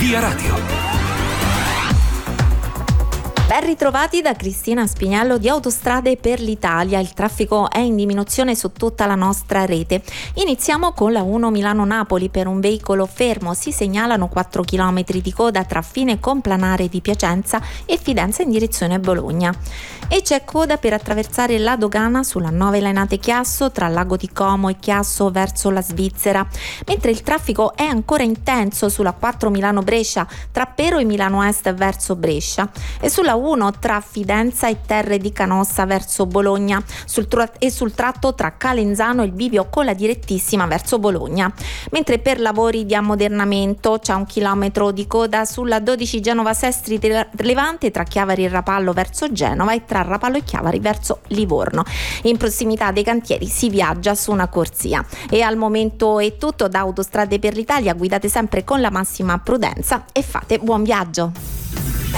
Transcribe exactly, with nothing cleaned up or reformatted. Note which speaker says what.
Speaker 1: Via Radio.
Speaker 2: Ben ritrovati da Cristina Spinello di Autostrade per l'Italia. Il traffico è in diminuzione su tutta la nostra rete. Iniziamo con la uno Milano-Napoli. Per un veicolo fermo si segnalano quattro chilometri di coda tra fine complanare di Piacenza e Fidenza in direzione Bologna. E c'è coda per attraversare la dogana sulla nove Lainate Chiasso tra Lago di Como e Chiasso verso la Svizzera, mentre il traffico è ancora intenso sulla quattro Milano-Brescia tra Pero e Milano Est verso Brescia e sulla uno tra Fidenza e Terre di Canossa verso Bologna sul tra- e sul tratto tra Calenzano e il bivio con la direttissima verso Bologna, mentre per lavori di ammodernamento c'è un chilometro di coda sulla dodici Genova Sestri Levante tra Chiavari e Rapallo verso Genova e tra Rapallo e Chiavari verso Livorno. In prossimità dei cantieri si viaggia su una corsia. E al momento è tutto da Autostrade per l'Italia. Guidate sempre con la massima prudenza e fate buon viaggio.